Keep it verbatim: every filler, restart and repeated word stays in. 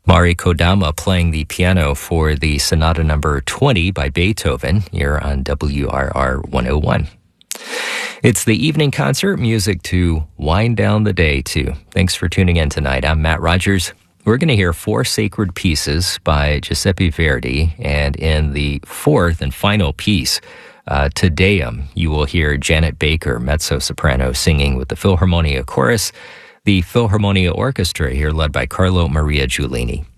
Mari Kodama playing the piano for the Sonata number twenty by Beethoven here on W R R one oh one. It's the evening concert, music to wind down the day to. Thanks for tuning in tonight. I'm Matt Rogers. We're going to hear four sacred pieces by Giuseppe Verdi, and in the fourth and final piece, uh, Te Deum, you will hear Janet Baker, mezzo-soprano, singing with the Philharmonia Chorus, the Philharmonia Orchestra here led by Carlo Maria Giulini.